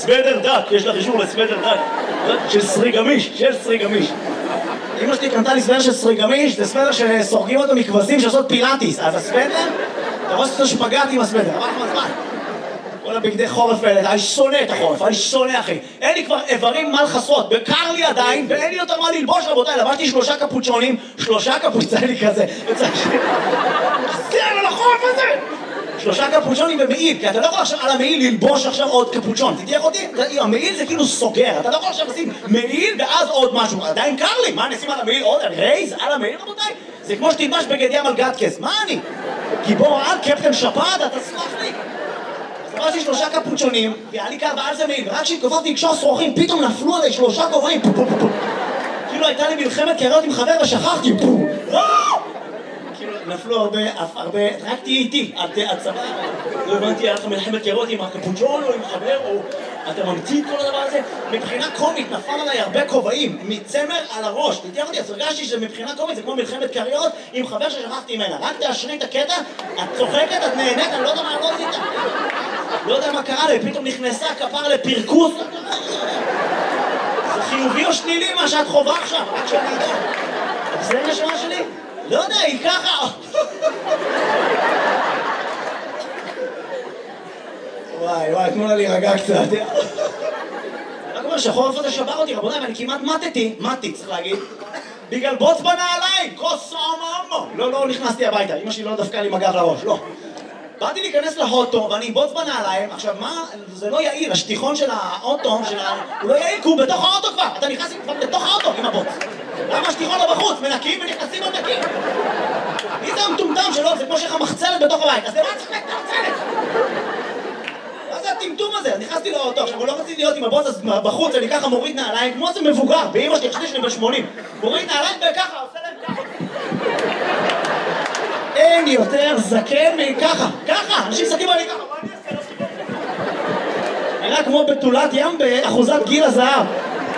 סוודר דק, יש לך אישור לסוודר דק. של סריגמיש, אמא שלי קנתה לי סוודר של סריגמיש, זה סוודר שסורגים אותו מכבשים שעושות פילאטיס. אז הסוודר, אתה רואה שאתה שפגעת עם הסוודר, עבר לך מהזמן. כל הבגדי חורף האלה, אני שונא את החורף, אני שונא אחי. אין לי כבר איברים מה לחסות, בקר לי עדיין, ואין לי יותר מה ללבוש רבותיי, לבשתי 3 קפוצ'ונים, 3 קפוצ'ונים כזה, זה על החורף הזה! 3 קפוצ'ונים במעיל, כי אתה לא יכול עכשיו על המעיל ללבוש עכשיו עוד קפוצ'ון, תתייך אותי? המעיל זה כאילו סוגר, אתה לא יכול עכשיו לשים מעיל ואז עוד משהו, עדיין קר לי, מה אני אשים על המעיל עוד? אני רייז על המעיל רבותיי? זה כמו שתלבש בגד ים על גטקס, מה אני? גיבור על קפטן שפעת, אתה סלח לי? עברתי 3 קפוצ'ונים, והיה לי קר ועל זה מעיל, ורק כשהתכופפתי לקשור שרוכים, פתאום נפלו עליי 3 כובעים, כאילו הייתה לי מלחמת קריות עם חבר ושכחתי, כאילו נפלו הרבה, רק תהיה איתי, עד סבבה, לא הבנתי, היה לך מלחמת קריות עם הקפוצ'ון או עם חבר, או אתה ממציא את כל הדבר הזה, מבחינה קומית נפל עליי הרבה כובעים, מצמר על הראש, תתייך אותי, אז הרגשתי שמבחינה קומית זה כמו מלחמת קריות עם חבר ששכחתי ממנה, רק תאשרי את הקטע, את צוחקת, את נהנית, אני לא יודע מה לא עשית. לא יודע מה קרה לי, פתאום נכנסה כפר לפרקוס. זה חיובי או שלילי מה שאת חובה עכשיו? רק שאני יודע. זה נשמה שלי? לא יודע, היא ככה. וואי, תנו לה להירגע קצת. רק אומר שהחורף הזה שבר אותי, רבותיי, ואני כמעט מתי, צריך להגיד. בגלל בוץ בנעליים, כוס אממו. לא נכנסתי הביתה, אמא שלי לא דפקה לי מגב לראש, לא. באתי להיכנס לאוטו ואני בוץ בנעליים, עכשיו מה, זה לא יעיל, השטיחון של האוטו, הוא לא יעיל, כי הוא בתוך האוטו כבר, אתה נכנס כבר לתוך האוטו עם הבוץ. למה השטיחון לא בחוץ? מנקים ונכנסים עוד נקים. מי זה המטומטם שלו? זה כמו שיש לך מחצלת בתוך הבית, אז למה צריך את המחצלת? מה זה הטמטום הזה? אז נכנסתי לאוטו, עכשיו הוא לא רציתי להיות עם הבוץ, אז בחוץ אני ככה מוריד נעליים, כמו זה מבוגר, באמא שלי, חשבתי שאני ב-80. מוריד נעליים וככה, עושה להם ככה. אין יותר זקן מככה, אנשים זקים עלי ככה, מה אני אעשה? נראה כמו בתולת ים באחוזת גיל הזהב.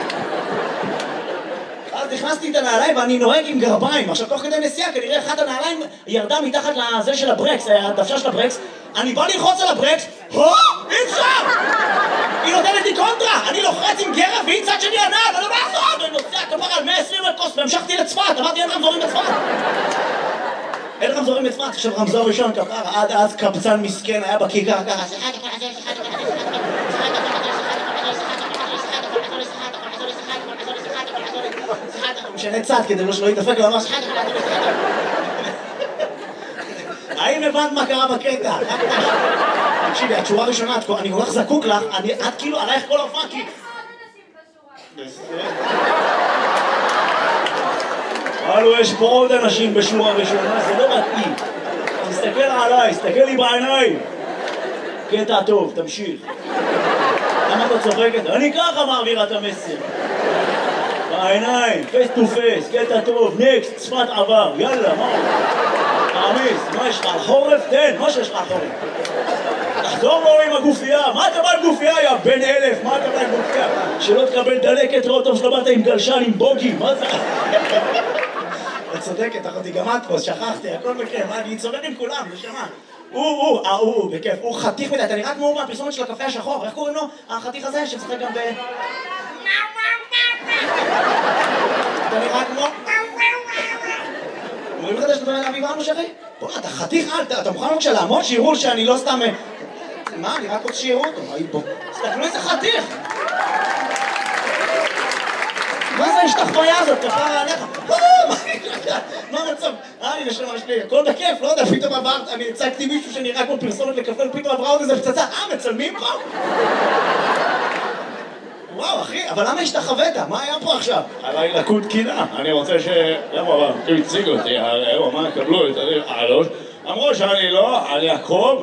אז נכנסתי את הנעליים ואני נוהג עם גרביים, עכשיו תוך כדי נסיעה כנראה אחת הנעליים ירדה מתחת לזה של הברקס, הדוושה של הברקס, אני בא ללחוץ על הברקס, אי אפשר! היא נותנת לי קונטרה, אני לוחץ עם גרב והיא צד שני הנעל, אני לא מעזור! ואני נוסע כפר על 120 מטוס והמשכתי לצפת, אמרתי אין רמזורים לצפת. אין רמזורים לצפת, עכשיו רמזור ראשון כפר, עד אז קבצן מסכן היה בכיכר ככה, משנה צד כדי שלא יתדפק ממש. האם הבנת מה קרה בקטע? תקשיבי, התשורה הראשונה, אני כל כך זקוק לך, את כאילו עלייך כל ההופעה כי... הלו, יש פה עוד אנשים בשורה ראשונה, זה לא מתאים. תסתכל עליי, תסתכל לי בעיניים. קטע טוב, תמשיך. למה אתה צוחקת? אני ככה מעבירה את המסר. בעיניים, פייס טו פייס, קטע טוב, נקסט, צפת עבר, יאללה, מה? תעמיס, מה יש לך על חורף? תן, מה שיש לך על חורף? תחזור לו עם הגופייה, מה אתה בא עם גופייה, יא בן 1000? מה אתה בא עם גופייה? שלא תקבל דלקת, ראות טוב שלא באת עם גלשן, עם בוגי, מה זה? את צודקת, אחותי, גם את פה, שכחתי, הכל בכיף, אני צודק עם כולם, נשמה. הוא, בכיף, הוא חתיך מדי, אתה נראה כמו מהפרסומת של הקפה השחור, איך קוראים לו? החתיך הזה שמשחק גם ב... אתה נראה כמו... אומרים לך שאתה נראה אביב אנוש אחי? בוא, אתה חתיך על, אתה מוכן בבקשה לעמוד שיראו שאני לא סתם... מה, אני רק רוצה שיראו אותו, בוא. תסתכלו איזה חתיך! מה זה השתחוויה הזאת? כפרה עליך? מה המצב? אני נשמה שלי, הכל בכיף, לא יודע, פתאום עברת, אני הצגתי מישהו שנראה כמו פרסומת לקפה, פתאום עברה עוד איזה פצצה, מצלמים פה? וואו, אחי, אבל למה השתחווית? מה היה פה עכשיו? עליי לקות קינה, אני רוצה ש... למה, אבל, הוא הציג אותי, הוא אמר, קבלו את הראש, אמרו שאני לא, אני אקרוב,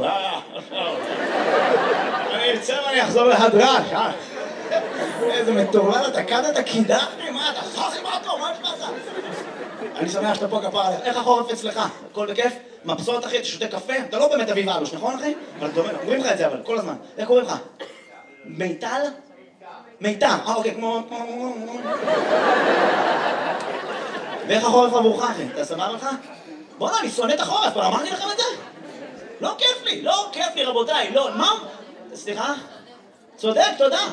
אני ארצה ואני אחזור להדרש, איזה מטורלל, אתה קדת קידה? מה, אתה חכי מה פה, מה יש לך? אני שמח שאתה פה כפר עליך, איך החורף אצלך? הכל בכיף? מבסוט אחי, אתה שותה קפה? אתה לא באמת אביב אלוש, נכון אחי? אבל אתה אומר, אומרים לך את זה אבל, כל הזמן. איך קוראים לך? מיטל? מיטל, אוקיי, כמו... ואיך החורף עבורך אחי? אתה סבבה לך? בוא'נה, אני שונא את החורף, אבל אמרתי לכם את זה? לא כיף לי רבותיי, לא, מה? סליחה? צודק, תודה.